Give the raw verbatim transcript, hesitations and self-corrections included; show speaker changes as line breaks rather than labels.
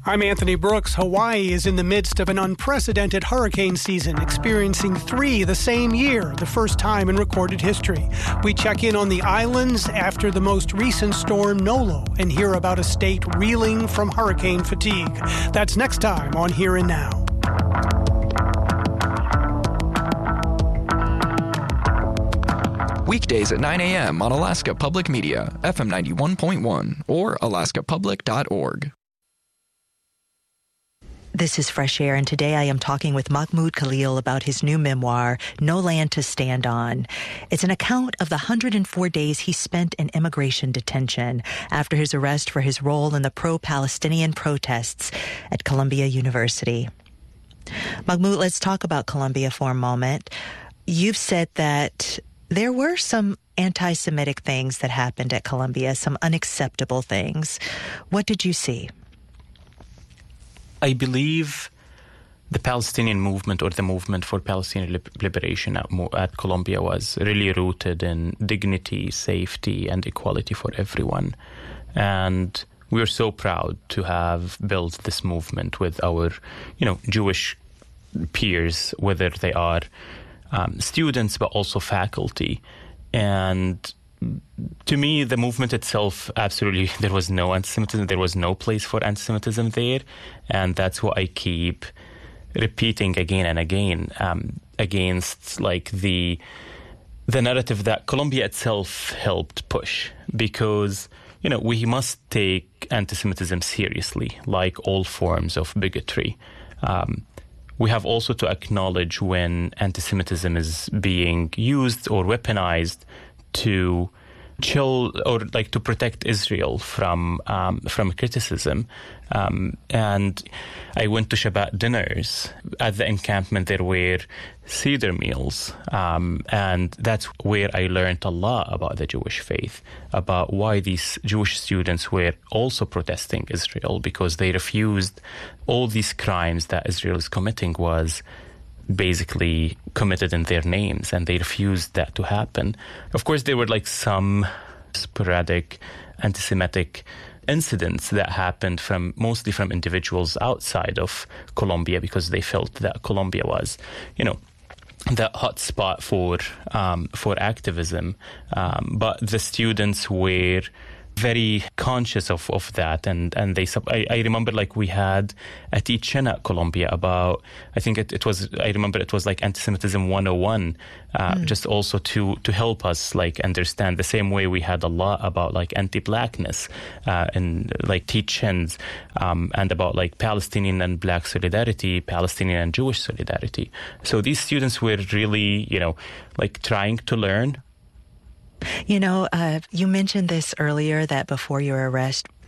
I'm Anthony Brooks. Hawaii is in the midst of an unprecedented hurricane season, experiencing three the same year, the first time in recorded history. We check in on the islands after the most recent storm, Nolo, and hear about a state reeling from hurricane fatigue. That's next time on Here and Now.
Weekdays at nine a.m. on Alaska Public Media, F M ninety-one point one, or alaska public dot org.
This is Fresh Air, and today I am talking with Mahmoud Khalil about his new memoir, No Land to Stand On. It's an account of the one hundred four days he spent in immigration detention after his arrest for his role in the pro-Palestinian protests at Columbia University. Mahmoud, let's talk about Columbia for a moment. You've said that there were some anti-Semitic things that happened at Columbia, some unacceptable things. What did you see?
I believe the Palestinian movement, or the movement for Palestinian liberation at, at Columbia, was really rooted in dignity, safety, and equality for everyone. And we are so proud to have built this movement with our, you know, Jewish peers, whether they are um, students but also faculty. And to me, the movement itself, absolutely, there was no anti-Semitism. There was no place for anti-Semitism there. And that's what I keep repeating again and again um, against like the the narrative that Columbia itself helped push. Because, you know, we must take anti-Semitism seriously, like all forms of bigotry. Um, we have also to acknowledge when anti-Semitism is being used or weaponized to chill or like to protect Israel from um, from criticism. Um, and I went to Shabbat dinners. At the encampment, there were Seder meals. Um, and that's where I learned a lot about the Jewish faith, about why these Jewish students were also protesting Israel, because they refused all these crimes that Israel is committing was basically committed in their names, and they refused that to happen. Of course, there were like some sporadic anti-Semitic incidents that happened from mostly from individuals outside of Columbia, because they felt that Columbia was, you know, the hot spot for um, for activism. Um, but the students were very conscious of, of that, and and they I, I remember like we had a teach-in at Columbia about, I think it, it was I remember it was like anti-Semitism one oh one, uh, mm. just also to to help us like understand, the same way we had a lot about like anti-blackness uh, and like teach-ins um, and about like Palestinian and Black solidarity, Palestinian and Jewish solidarity. So these students were really, you know, like trying to learn.
You know, uh, you mentioned this earlier, that before your arrest,